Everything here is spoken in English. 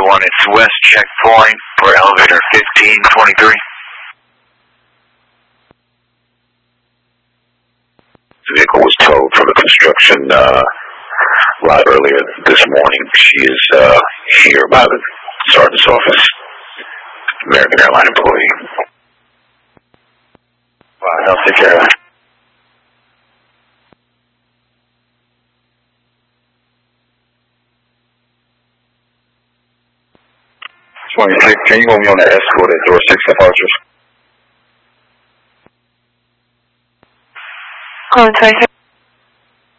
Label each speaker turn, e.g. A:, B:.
A: 1, it's West Checkpoint for elevator 1523. The vehicle was towed from the construction lot earlier this morning. She is here by the sergeant's office. American Airline employee. Fine, I'll take care of that. 26, can you hold me on that escort at door 6 departures?
B: 26.